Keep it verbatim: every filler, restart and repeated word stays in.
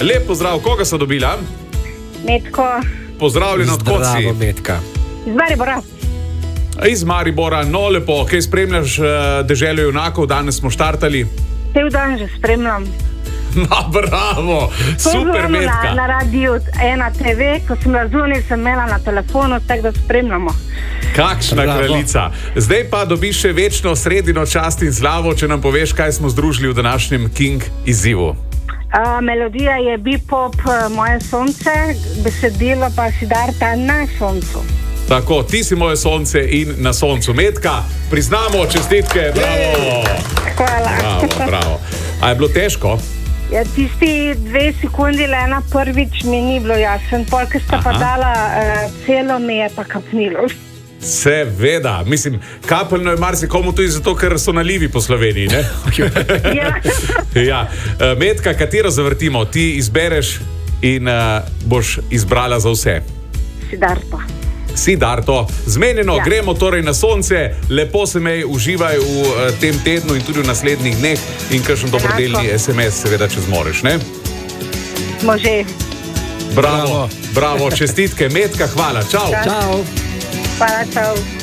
Lep pozdrav, koga so dobila? Metko. Pozdravljeno, od kod si? Zdravo, Metka. Iz Maribora. Iz Maribora, no lepo, kaj spremljaš uh, deželo junakov, danes smo štartali. Cel dan že spremljam. No, bravo, super Metka. Na, na radiju ena te ve, ko sem razumel, sem imela na telefonu, tako da spremljamo. Kakšna Bravo. kraljica. Zdaj pa dobiš še večno sredino čast in slavo, če nam poveš, kaj smo združili v današnjem King izzivu. Uh, melodija je Bepop, uh, Moje sonce, besedilo pa Siddharta Na soncu. Tako, ti si moje sonce in na soncu. Metka, priznamo, čestitke, bravo. Hvala. Bravo, bravo. A je bilo težko? Ja, tisti dve sekundi Lena prvič mi ni bilo jasen, pol, ko sta pa dala uh, celo, mi je pa kapnilo. Seveda, mislim, kapeljno je marsikomu tudi zato, ker so nalivi po Sloveniji, ne? Ja. Ja. Metka, katero zavrtimo? Ti izbereš in uh, boš izbrala za vse. Siddharta. Siddharto, zmenjeno, Ja. gremo torej na sonce, lepo se mej, uživaj v uh, tem tednu in tudi v naslednjih dneh in kakšen dobrodelni es em es, seveda, če zmoreš, ne? Smo že. Bravo, bravo, čestitke, Metka, hvala, čau. Ja. Čau. Hvala, čau.